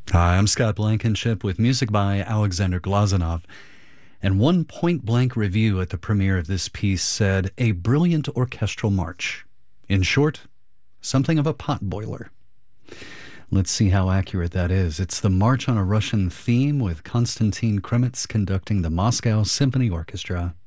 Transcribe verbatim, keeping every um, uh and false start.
Hi, I'm Scott Blankenship with music by Alexander Glazunov. And one point blank review at the premiere of this piece said, a brilliant orchestral march. In short, something of a potboiler. Let's see how accurate that is. It's the March on a Russian Theme with Konstantin Kremitz conducting the Moscow Symphony Orchestra.